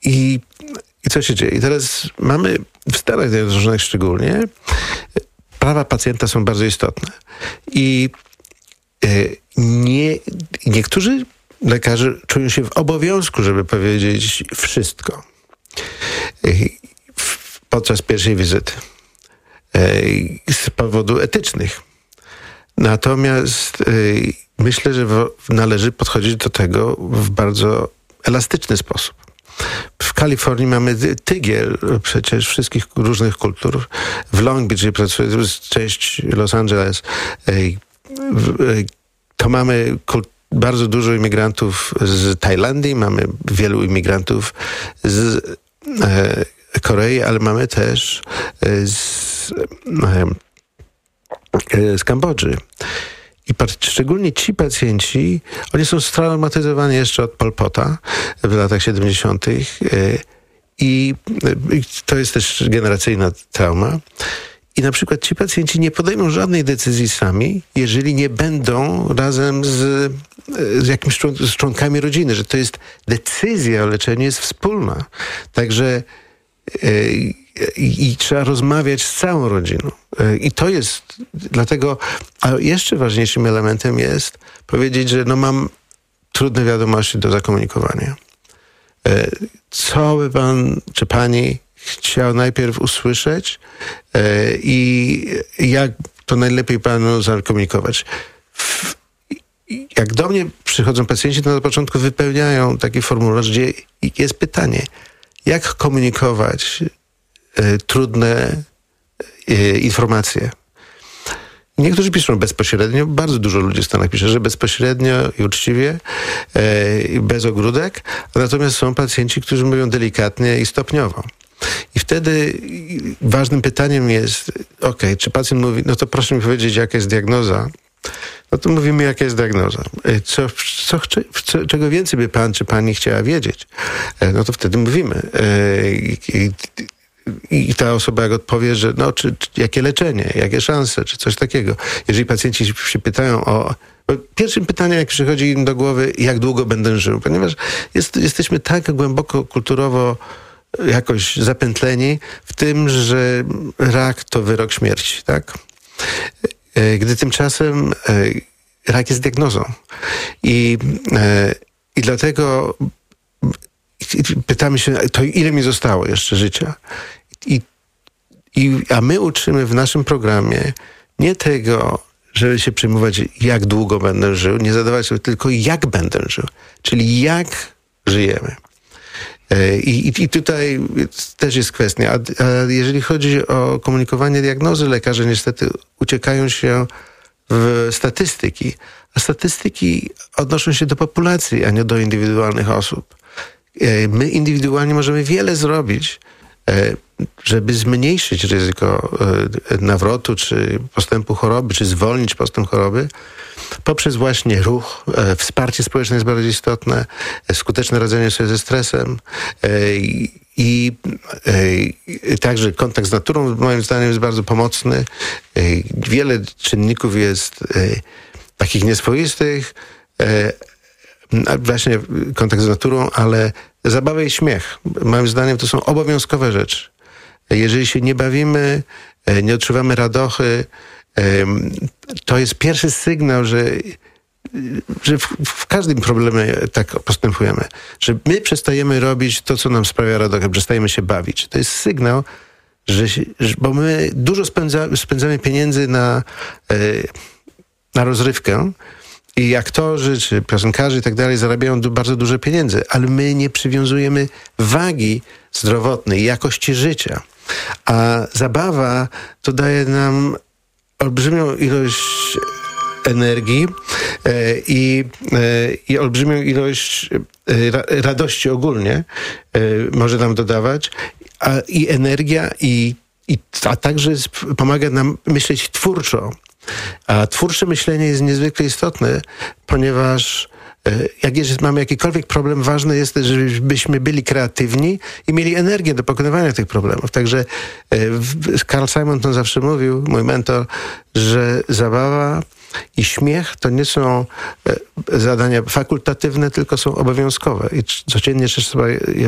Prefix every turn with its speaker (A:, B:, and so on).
A: I co się dzieje? I teraz mamy w Stanach Zjednoczonych szczególnie prawa pacjenta są bardzo istotne. I niektórzy lekarze czują się w obowiązku, żeby powiedzieć wszystko podczas pierwszej wizyty z powodu etycznych. Natomiast myślę, że należy podchodzić do tego w bardzo elastyczny sposób. W Kalifornii mamy tygiel przecież wszystkich różnych kultur. W Long Beach, gdzie pracuję, część Los Angeles, to mamy bardzo dużo imigrantów z Tajlandii, mamy wielu imigrantów z Korei, ale mamy też z Kambodży. I szczególnie ci pacjenci, oni są straumatyzowani jeszcze od Pol Pota w latach 70. I to jest też generacyjna trauma. I na przykład ci pacjenci nie podejmą żadnej decyzji sami, jeżeli nie będą razem z jakimiś członkami rodziny, że to jest decyzja o leczeniu jest wspólna. Także i trzeba rozmawiać z całą rodziną. I to jest dlatego, a jeszcze ważniejszym elementem jest powiedzieć, że mam trudne wiadomości do zakomunikowania. Co by pan czy pani chciał najpierw usłyszeć i jak to najlepiej panu zakomunikować. Jak do mnie przychodzą pacjenci, to na początku wypełniają taki formularz, gdzie jest pytanie, jak komunikować trudne informacje. Niektórzy piszą bezpośrednio, bardzo dużo ludzi w Stanach pisze, że bezpośrednio i uczciwie, bez ogródek, natomiast są pacjenci, którzy mówią delikatnie i stopniowo. I wtedy ważnym pytaniem jest, czy pacjent mówi, no to proszę mi powiedzieć, jaka jest diagnoza. No to mówimy, jaka jest diagnoza. Czego więcej by pan czy pani chciała wiedzieć, no to wtedy mówimy. I ta osoba jak odpowie, że jakie leczenie, jakie szanse, czy coś takiego. Jeżeli pacjenci się pytają pierwszym pytaniem, jak przychodzi im do głowy, jak długo będę żył, ponieważ jesteśmy tak głęboko kulturowo jakoś zapętleni w tym, że rak to wyrok śmierci, tak? Gdy tymczasem rak jest diagnozą. I dlatego pytamy się, to ile mi zostało jeszcze życia? A my uczymy w naszym programie nie tego, żeby się przejmować, jak długo będę żył, nie zadawać sobie tylko, jak będę żył. Czyli jak żyjemy. I tutaj też jest kwestia. A jeżeli chodzi o komunikowanie diagnozy, lekarze niestety uciekają się w statystyki. A statystyki odnoszą się do populacji, a nie do indywidualnych osób. My indywidualnie możemy wiele zrobić, żeby zmniejszyć ryzyko nawrotu, czy postępu choroby, czy zwolnić postęp choroby, poprzez właśnie ruch, wsparcie społeczne jest bardzo istotne, skuteczne radzenie sobie ze stresem i także kontakt z naturą moim zdaniem jest bardzo pomocny. Wiele czynników jest takich nieswoistych, właśnie kontakt z naturą, ale zabawa i śmiech, moim zdaniem to są obowiązkowe rzeczy. Jeżeli się nie bawimy, nie odczuwamy radochy, to jest pierwszy sygnał, że w każdym problemie tak postępujemy. Że my przestajemy robić to, co nam sprawia radochę, przestajemy się bawić. To jest sygnał, bo my dużo spędzamy pieniędzy na rozrywkę i aktorzy, czy piosenkarze i tak dalej zarabiają bardzo duże pieniądze, ale my nie przywiązujemy wagi zdrowotnej, jakości życia. A zabawa to daje nam olbrzymią ilość energii i olbrzymią ilość radości ogólnie może nam dodawać, i energia, a także pomaga nam myśleć twórczo. A twórcze myślenie jest niezwykle istotne, ponieważ jak mamy jakikolwiek problem, ważne jest, żebyśmy byli kreatywni i mieli energię do pokonywania tych problemów. Także Carl Simon to zawsze mówił, mój mentor, że zabawa i śmiech to nie są zadania fakultatywne, tylko są obowiązkowe. I codziennie trzeba je